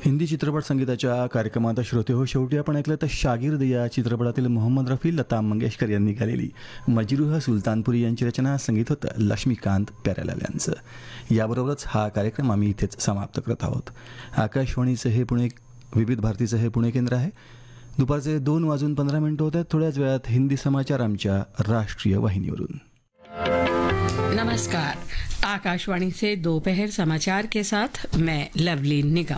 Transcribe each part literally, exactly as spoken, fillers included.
हिंदी चित्रपट संगीताच्या कार्यक्रमात श्रोते हो, शेवटी आपण ऐकलं तर शागिर्द या चित्रपटातील मोहम्मद रफी, लता मंगेशकर यांनी गालेली मजरूह सुलतानपुरी यांची रचना, संगीत होतं लक्ष्मीकांत प्यारेलाल यांचं. याबरोबरच हा कार्यक्रम आम्ही इथेच समाप्त करत आहोत. आकाशवाणीचं हे पुणे विविध भारतीचं हे पुणे केंद्र आहे. दुपारचे दोन वाजून पंधरा मिनटं होत आहेत. थोड्याच वेळात हिंदी समाचार आमच्या राष्ट्रीय वाहिनीवरून. नमस्कार, आकाशवाणी से दोपहर समाचार के साथ मैं लवली निगम.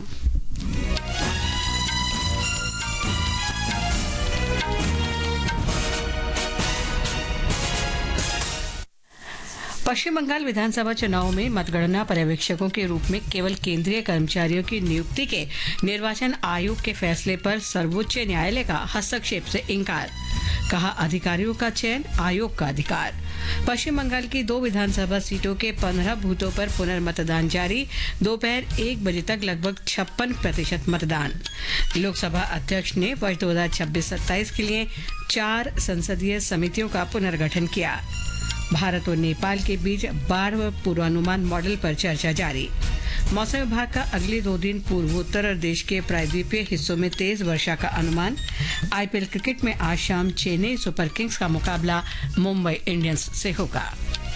पश्चिम बंगाल विधानसभा चुनाव में मतगणना पर्यवेक्षकों के रूप में केवल केंद्रीय कर्मचारियों की नियुक्ति के निर्वाचन आयोग के फैसले पर सर्वोच्च न्यायालय का हस्तक्षेप से इंकार. कहा, अधिकारियों का चयन आयोग का अधिकार. पश्चिम बंगाल की दो विधानसभा सीटों के पंद्रह बूथों पर पुनर्मतदान जारी. दोपहर एक बजे तक लगभग छप्पन प्रतिशत मतदान. लोकसभा अध्यक्ष ने वर्ष दो हजार छब्बीस सत्ताईस के लिए चार संसदीय समितियों का पुनर्गठन किया. भारत और नेपाल के बीच बाढ़ पूर्वानुमान मॉडल पर चर्चा जारी. मौसम विभाग का अगले दो दिन पूर्वोत्तर और देश के प्रायद्वीपीय हिस्सों में तेज वर्षा का अनुमान. आईपीएल क्रिकेट में आज शाम चेन्नई सुपर किंग्स का मुकाबला मुंबई इंडियंस से होगा.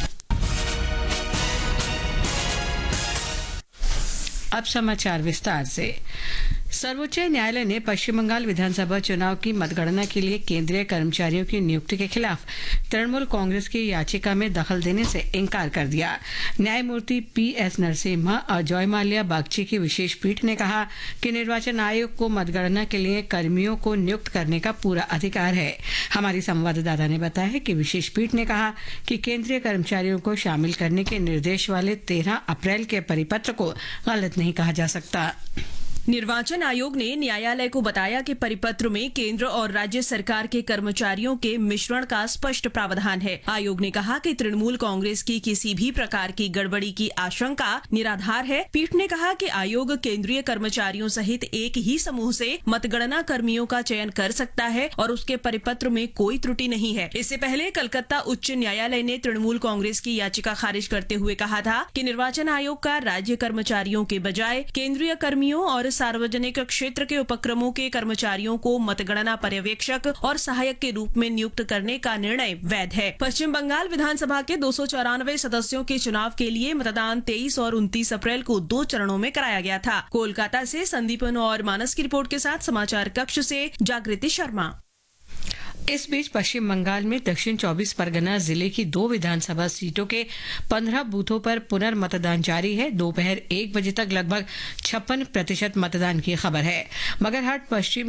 अब समाचार विस्तार से. सर्वोच्च न्यायालय ने पश्चिम बंगाल विधानसभा चुनाव की मतगणना के लिए केंद्रीय कर्मचारियों की नियुक्ति के खिलाफ तृणमूल कांग्रेस की याचिका में दखल देने से इंकार कर दिया. न्यायमूर्ति पी एस नरसिम्हा और जॉय माल्या बागची की विशेष पीठ ने कहा कि निर्वाचन आयोग को मतगणना के लिए कर्मियों को नियुक्त करने का पूरा अधिकार है. हमारी संवाददाता ने बताया कि विशेष पीठ ने कहा कि केंद्रीय कर्मचारियों को शामिल करने के निर्देश वाले तेरह अप्रैल के परिपत्र को गलत नहीं कहा जा सकता. निर्वाचन आयोग ने न्यायालय को बताया कि परिपत्र में केंद्र और राज्य सरकार के कर्मचारियों के मिश्रण का स्पष्ट प्रावधान है. आयोग ने कहा कि तृणमूल कांग्रेस की किसी भी प्रकार की गड़बड़ी की आशंका निराधार है. पीठ ने कहा कि आयोग केंद्रीय कर्मचारियों सहित एक ही समूह से मतगणना कर्मियों का चयन कर सकता है और उसके परिपत्र में कोई त्रुटि नहीं है. इससे पहले कलकत्ता उच्च न्यायालय ने तृणमूल कांग्रेस की याचिका खारिज करते हुए कहा था कि निर्वाचन आयोग का राज्य कर्मचारियों के बजाय केंद्रीय कर्मियों और सार्वजनिक क्षेत्र के उपक्रमों के कर्मचारियों को मतगणना पर्यवेक्षक और सहायक के रूप में नियुक्त करने का निर्णय वैध है. पश्चिम बंगाल विधानसभा के दो सौ चौरानवे सदस्यों के चुनाव के लिए मतदान तेईस और उनतीस अप्रैल को दो चरणों में कराया गया था. कोलकाता से संदीपन और मानस की रिपोर्ट के साथ समाचार कक्ष से जागृति शर्मा. इस बीच पश्चिम बंगाल में दक्षिण चौबीस परगना जिले की दो विधानसभा सीटों के पंद्रह बूथों पर पुनर्मतदान जारी है. दोपहर एक बजे तक लगभग छप्पन प्रतिशत मतदान की खबर है. मगरहाट पश्चिम